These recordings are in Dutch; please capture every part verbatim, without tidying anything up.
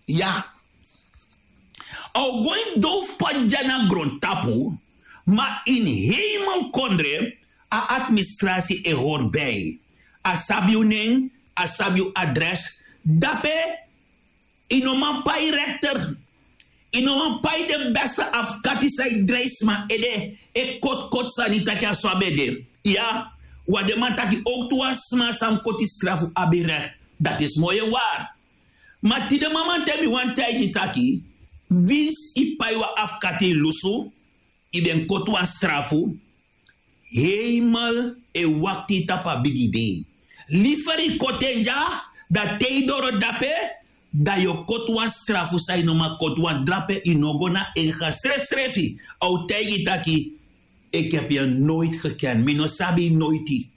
Ja. Au going doof panjana grond tapu, maar in hemel kondre a administratie e hoort bij. A sabiu neng, a sabiu adres, dape inoman pai rector, inoman pai de beste afkati sai dreisma ede e kot kot sanita kya swabede. Ja, wat de man taki ook toe asma sam koti slafu abirek. Dat is mooie waar. Maar ti de mama temi wan taiji taki, vis i pai wa afkati lusu, i ben kot wan strafu, hemel e wakti tapa bigide. Liferi kotenja, da teidoro dape, da yo kot wan strafu sa inoma kot wan drape inogona en ga stresrefi. Au taiji taki, ik heb je nooit gekend. Mino sabi nooit.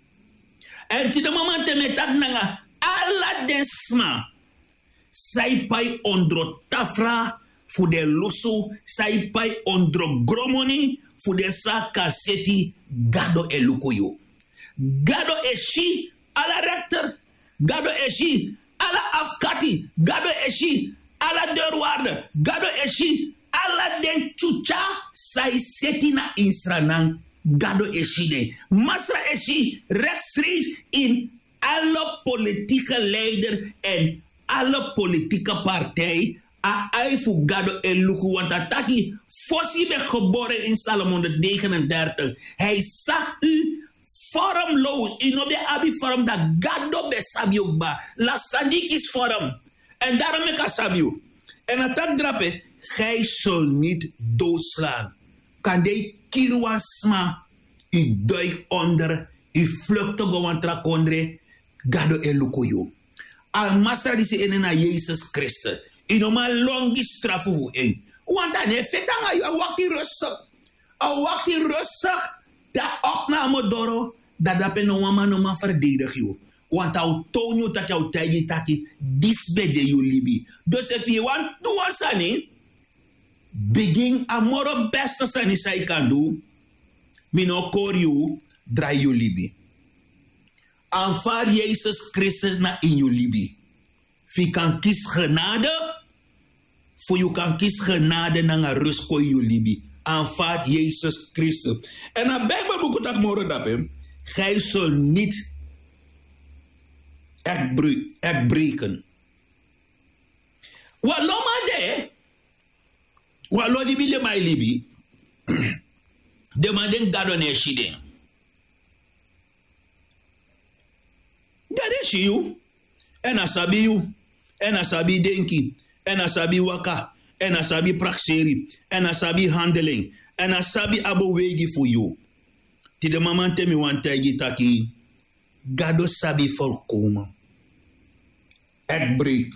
En ti de mama temi tak nanga, alla desma. Sai pai ondro tafra fu de lusu, sai pai ondro gromoni fu de sa kaseti gado e lukuyo. Gado e shi ala rector, gado e shi ala afkati, gado e shi ala deurwaarde, gado e shi ala den chucha sai seti na insranan gado e shi de. Masra e shi rechtstreeks in alle politieke leider en alle politieke partij a aifu gado en luku want ataki fossi be geboren in Salomon de negenendertig. Hij zag u vormloos. U no be abi vorm dat gado be sabio ba. La sadik is vorm. En daarom ik sabio. En atak drape, gij zult niet doodslaan. Kan de kirwasma u duik onder, u vlucht gewoon trakondre gado en luku yo. Al massa disi enena Jezus Christus. Ino ma longi strafu fu en. Want dan he fetanga yu a wakti rustig. A wakti rustig. Da opname doro. Da dape no wama no ma verdedig yu. Want au tonyo tak au tayi taki. Disbede yu libi. Dus if you want to wasani. Begin amoro best sani sai kan do. Mino kor yu. Drai yu libi. Aanvaard Jezus Christus na in je libi. Wie kan kies genade, voor je kan kies genade na een rust ko in je libi. Aanvaard Jezus Christus. En na Bijbelboek dat morgen dapen, gij zult niet echt breken. Wat loma de, wat lo libi de mij libi, de man den gado ne shide. Dere shi yu, en asabi yu, en asabi denki, en asabi waka, en asabi prakseri, en asabi handeling, en asabi abowegi fu yu. Ti de mama temi wan tegi taki, gado sabi volkomen. Ek breek.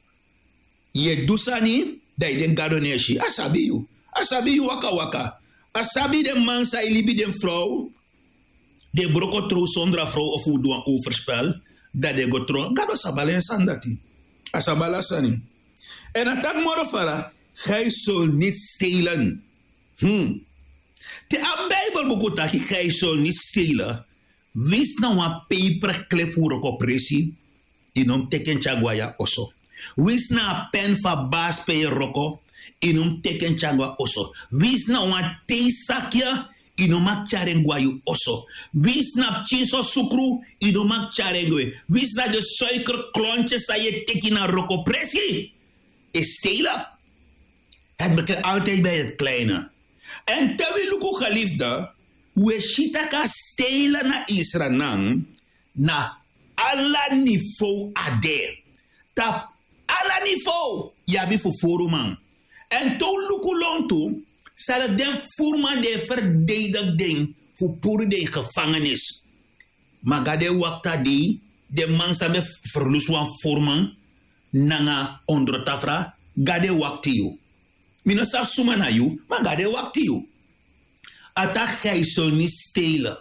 Ye dusani, dai den gado neshi, asabi yu, asabi yu waka waka, asabi den man sa ilibi den vrouw, de broko tro zonder vrouw of hoe doen overspel, dat de go tro, gado sabale sandati. Asabala sani. En atak morofara, gij zult niet stelen. Hmm. Te a Bijbelboek taki, gij zult niet stelen. Wees nou een paper clip voor een oppressie, in om teken chagwaya oso. Wees nou een pen van baas pe roko, in om teken chagwa oso. Wees nou een theezakje, ino mak charengwayu oso. Wie snap chinso sukru, ino mak charengwe. Wie snap de suikerklontjes sa je teki na rokopressie. Is stelen. Het begint altijd bij het kleine. En terwijl luku geliefde, we shitaka stelen na Israël na alla niveau ade. Tap alla niveau, yabi fu foruman. En to luku lontu, zal den voerman de verdediging voor poeren de gevangenis. Maar ga de wakta die, de man sabe verloos wan voerman, nanga onder tafra, ga de wakti you. Mino saf suma na you, maar ga de wakti you. Ata gij zo niet stelen.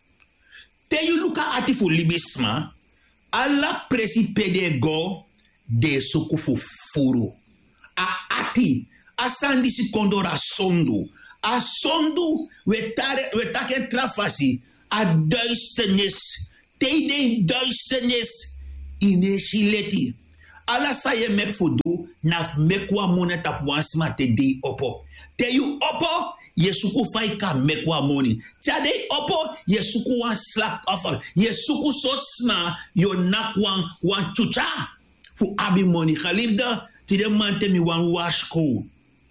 Te you luka ati fu libisma, alla presipe de go, de suku fu furu. A ati, asandi si kondora sondu. A sondu we tare we take trafasi. A duisternis. Tede duisternis. Ineshileti. Ala sa ye mek fudu, naf mekwa money tap wansma te di opo. Te you opo, ye suku fai ka mekwa money. Te de opo, ye suku wan slack offer. Ye suku sot sma, yo nak wan, wan chucha. Fu abi money. Khalifda, ti de man te mi wan wash ko.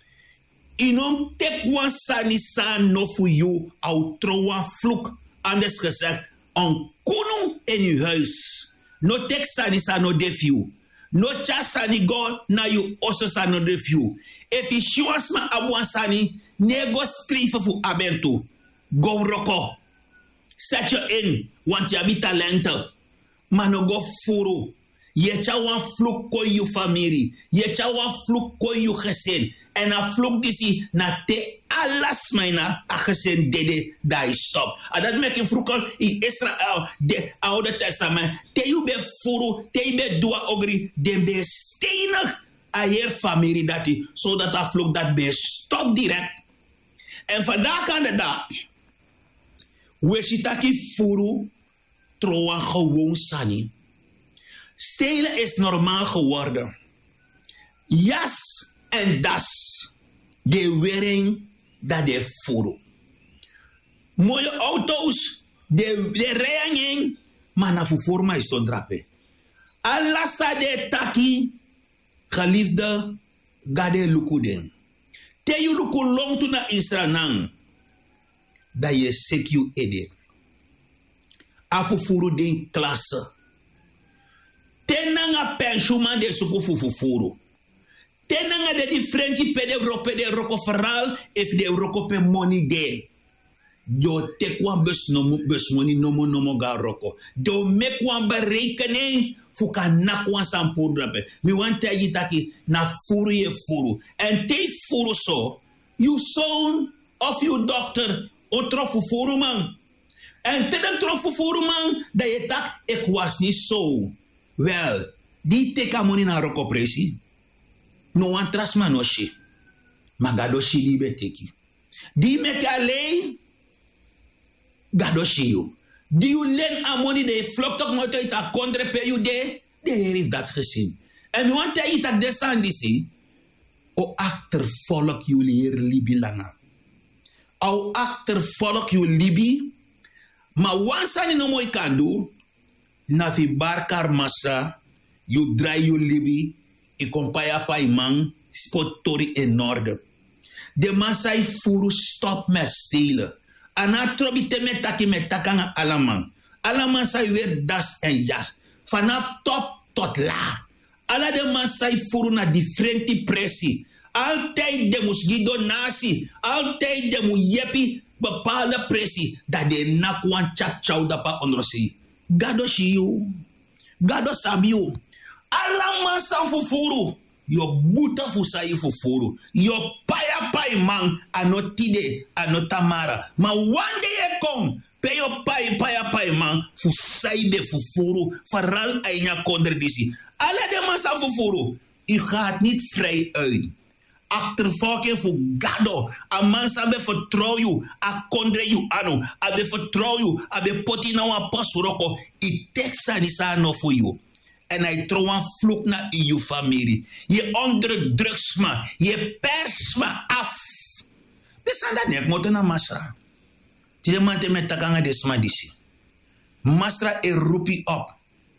Inom tek wan sani san no fu you, au tro wan vloek. Anders gezegd, een kunu in uw huis. No tek sani san no def you. No cha sani go na you also san no def you. If you shows ma abuan sani, nego strife fu abento. Go roko. Set you in, want you be talenten. Mano go furu. Je cha wan vloek ko je familie. Je cha wan vloek ko je gezin. En a vloek disi na te alas mijna a gezin dede dai stop. En dat merk je vroeger in Israël, de Oude Testament. Te je be furu, te je be dua ogri, de be steinig a je familie dati. Zodat a vloek dat be stop direct. En vandaag aan de dag, we zitten furu, trouwen gewoon sani. Stelen is normaal geworden. Jas en das, de wearing dat de furu. Mooie auto's, de, de rijden, maar na forma is to drape. Allah sa de taki, geliefde, gade lukuden. Te you luku long to na Israël, dat je sek you ede. Afu furu den klasse. Tenanga pensioen de suku fufufuru. Tenanga de differenti pe de rope de roko verhaal if de roko pe money de. Jo tekwan bus nomo bus money nomo nomo ga roko. Do mekwan berekening fuka nakwan sampur drape. Mi want tell you taki na furu ye furu. En te furu so, you son of you doctor otro fufuru man. En te den tro fufuru man da je tak ik was niet zo. Wel, die teka money na roko presi. No one trust man no shi. Magado shi libe teki. Di meke alleen. Gado shi you. Di you len a money de flok tok moto ita kondre pe you de. De heeft dat gezien. En we want je dat desan disi. O achtervolg jullie hier libi langa. O achtervolg jullie libi. Maar wansani no mooi kan doen. Na fi barkar massa, you dry you libi, i kompaya pa imang, spotori in orde. De massa i furu stop met stelen. Ana trobi te metaki metakanga alaman. Alaman sa weer das en jas. Vanaf top tot la. Ala de massa i furu na differenti pressi. Altijd de mus donasi. Altijd de mu yepi bepaalde pressi. Dat de nakwan chak chow dapa onrosi. Gado shiu. Gado sabiu. Alama san fufuru. Yo buta fusayi fufuru. Yo paya pay man. Ano tide. Ano tamara. Ma one day e kom. Pe yo pay paya pay man. Fusayi de fufuru. Vooral aynya kondre disi. Alle de man san fufuru. U gaat niet vrij uit. Achtervolgen voor gado. A man sabe vertrouw you. A kondre you ano. A be vertrouw you. A be poti na wan pas roko. I teksa ni sa no for you. En hij trouw een vloek naar in je familie. Je onderdrukt me. Je pers me af. Dus aan dat nek moet na masra. Tide man te met takanga desma disi. Masra e rupi op.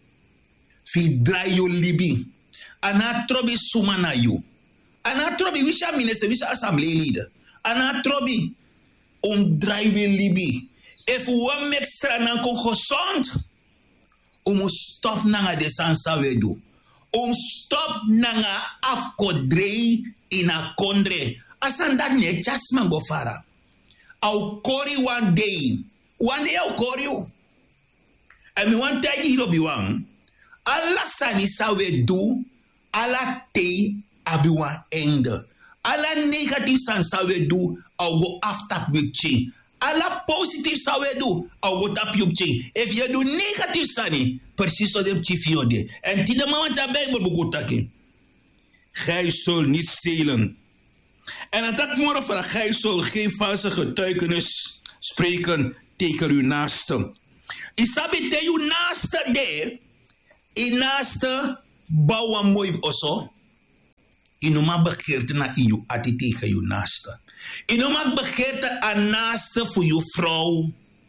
Fi dry you libi. Ana trobi suma na you. Ana trobi wisha minister, wisha assembly leader. Ana trobi om drijven libi. If we make strana kon gezond. Om stop nanga de sansa we do. Om stop nanga afkodrei in a kondre. Asan dat ne chasman go fara. Au kori one day. One day au kori you. En mi wan tegi hiro biwang. Alla sani sa we do. Alla te abiwa ende. Alla negatief san sa we do. Au go after we change. Alla positief sa we do. Au go tap you change. If you do negatief sani. Precies zo dem chifio de. En tide ma want ja bijbel bukutaki. Gij zult niet stelen. En aan dat morgen van gij zult geen valse getuigenis spreken tegen uw naaste. Isabi te uw naaste de. In naaste bouwen mooi osso. Je mag begeerte naar je ati tegen je naaste. Je mag begeerte aan naaste voor je vrouw.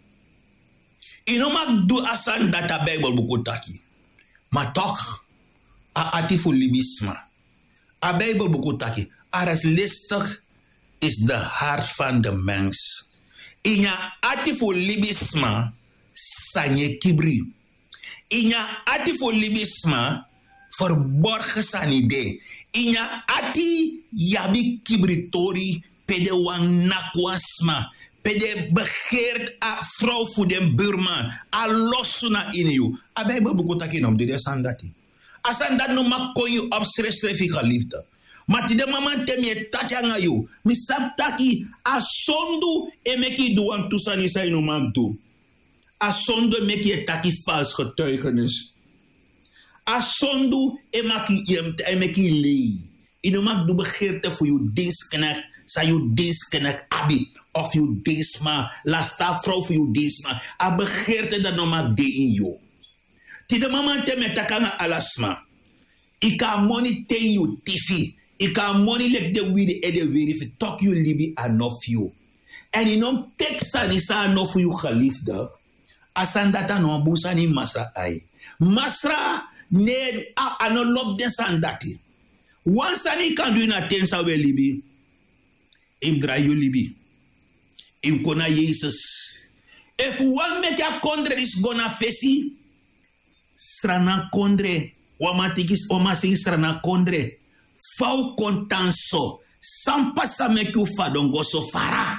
Je mag doen asan dat de Bijbel bekotaki. Maar toch, a ati voor libisme. A Bijbel bekotaki. Aras listig is de hart van de mens. In je ati voor libisme, sanye kibri. In je ati voor libisme, verborgen zijn idee. In je ati yabi kibritori, pede wang nakwasma, pede begeert a vrouw voor de buurman, a losuna in you. A Bijbel bekotaki nom, dit is andati. Asandat no mak kon je opschrijven voor liefde. Maar die de mama temie tatjanga you, mi saptaki a sondu e meki duan tusani sa ino mak do. A sondu meki e taki vals getuigenis. Asondu emaki emeki lei. Ino mak du begeerte voor je dienstknecht, sa je dienstknecht abi of je dienstma, la sta vrouw voor je dienstma. A begeerte dat no mak de in you. Ti de mama te me takanga alasma. Ika money ten you tifi. Ika money lek de wiri e de wiri fi talk you libi enough you. En ino tek sanisa enough you geliefde. Asandata no busani masra ai. Masra ne a anolop den sandati. Once ani kan do na ten sa we libi. Im dra you libi. Im kona Jesus. If one make a kondre is gonna fesi. Strana kondre. Wamatikis omasi strana kondre. Fau kontanso. Sampasa make you fadongo so fara.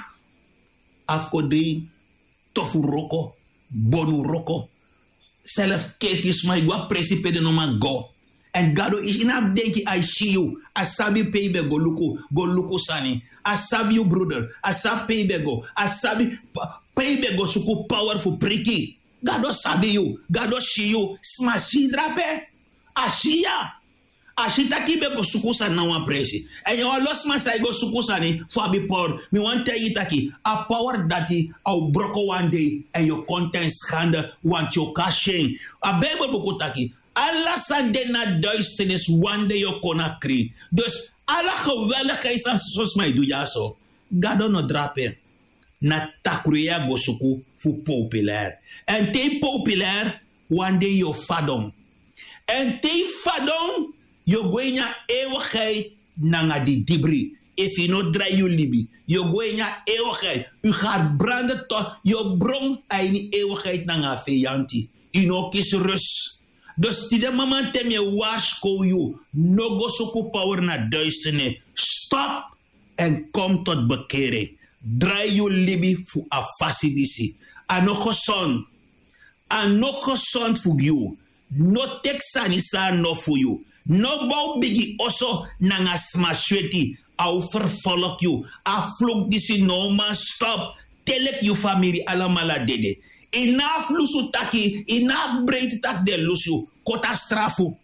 Afko dri. Tofu roko. Bonu roko. Self kekis ma igwa presipe de no man go. And gado is enough denki I see you. Asabi paybe go luku. Go luku sani. Asabi you brother. Asabi paybe go. Asabi paybe go suku powerful priki. Gado sabi you. Gado shi you. Smashi drape. Ashia. Ashita kibe go sukusa na wan presi. And you lost my side go sukusa ni for be power. Me want tell you taki a power that au broko one day and your contents hand want your cashing. A Bible book taki. Allah sande na duisternis one day your kona kri. Dus Allah geweldige is aan sos mij doe ja zo. Gado no drape. Na takruya go suku fu populair. En te populair one day your fadom. En te fadom you going na eeuwigheid nanga die dibri. If you not dry you libi. You going na eeuwigheid. U gaat branden tot je bron ay ni eeuwigheid nanga vijanti. You no kies rust. Dus die de mama tem je waarschuw you. No go soku power na duisternis. Stop en kom tot bekering. Dry you libi fu a fasidisi. En nog gezond. En nog gezond voor you. No tek sanisa no voor you. No bouw bigi oso nanga smashweti. Au vervolg you. A vloek disi no man stop. Telek you familie alamala dede. Enough lusu taki. Enough breed tak de lusu. Kota strafu.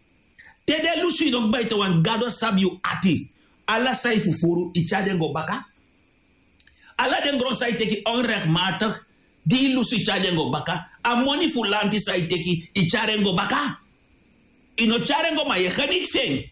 Tede lusu you don't bite one. Gado sab you ati. Alla sai fufuru. Icha den go baka. Alla den gron sai teki onrechtmatig. Die lusu icha den go baka. A money fu lanti sai teki. Icha den go baka. Ino charengo ma ye genit feng.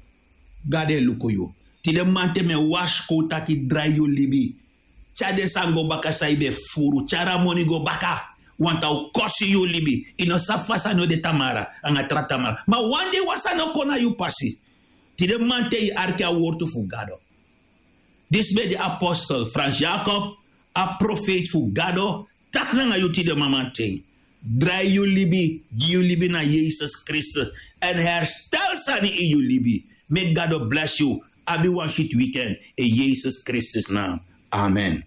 Gade luko yo. Ti de mante me wash ko taki dry you libi. Chade sango baka saibe furu. Chara moni go baka. Want au kosi you libi. Ino safasa no de tamara. Anga tratamara. Ma one day wasa no kona you pasi. Ti de mante yi arke a wortu fu gado. This be the apostle Franz Jacob. A prophet fu gado. Tak nanga you ti de mamante. Draai je libi, je libi naar Jezus Christus. En herstel sani in je libi. May God bless you. Abi one shit weekend in Jezus Christus naam. Amen.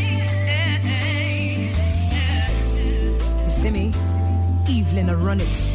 Zimmy, Evelyn, run it.